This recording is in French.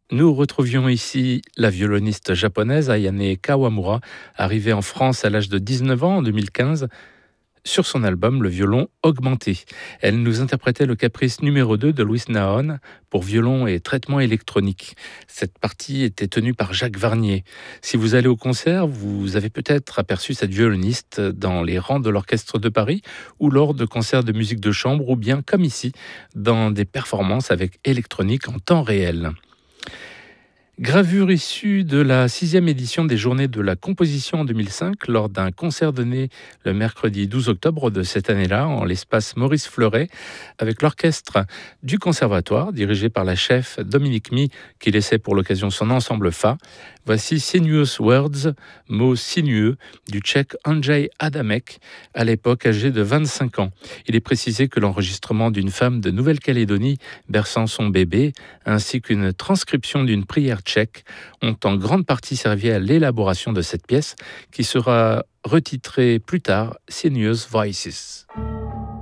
Nous retrouvions ici la violoniste japonaise Ayane Kawamura, arrivée en France à l'âge de 19 ans en 2015, sur son album Le violon augmenté. Elle nous interprétait le caprice numéro 2 de Louis Naon pour violon et traitement électronique. Cette partie était tenue par Jacques Varnier. Si vous allez au concert, vous avez peut-être aperçu cette violoniste dans les rangs de l'Orchestre de Paris ou lors de concerts de musique de chambre ou bien, comme ici, dans des performances avec électronique en temps réel. Gravure issue de la 6e édition des Journées de la Composition en 2005, lors d'un concert donné le mercredi 12 octobre de cette année-là, en l'espace Maurice Fleuret, avec l'orchestre du Conservatoire, dirigé par la chef Dominique Mie, qui laissait pour l'occasion son ensemble Fa. Voici Sinuous Words, mot sinueux, du tchèque Andrzej Adamek, à l'époque âgé de 25 ans. Il est précisé que l'enregistrement d'une femme de Nouvelle-Calédonie berçant son bébé, ainsi qu'une transcription d'une prière tchèque, ont en grande partie servi à l'élaboration de cette pièce, qui sera retitrée plus tard Sinuous Voices.